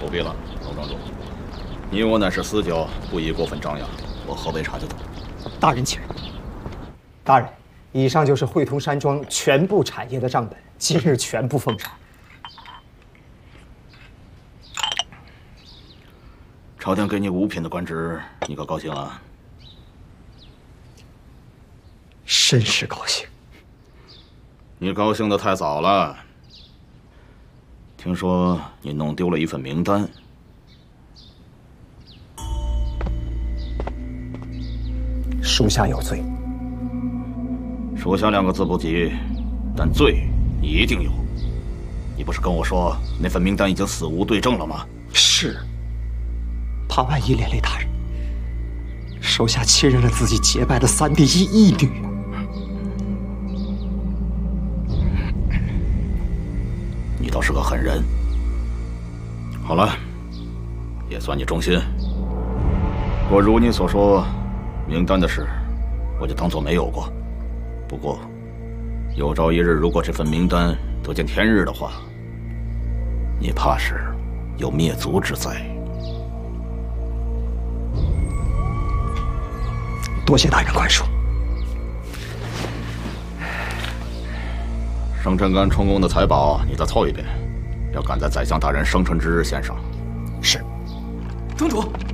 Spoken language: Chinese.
不必了，老庄主，你我乃是私交，不宜过分张扬。我喝杯茶就走。 大人请。大人，以上就是汇通山庄全部产业的账本，今日全部奉上。 朝廷给你5品的官职，你可高兴啊？ 甚是高兴。 你高兴的太早了。听说你弄丢了一份名单。 属下有罪。 属下2个字不及，但罪你一定有。你不是跟我说那份名单已经死无对证了吗？ 是。怕万一连累大人，手下亲认了自己结拜的3弟1义女啊！ 你倒是个狠人。好了，也算你忠心。若如你所说，名单的事，我就当做没有过。不过，有朝一日如果这份名单得见天日的话，你怕是有灭族之灾。 多谢大人宽恕。 生辰纲充公的财宝，你再凑一遍，要赶在宰相大人生辰之日献上。 是。 庄主。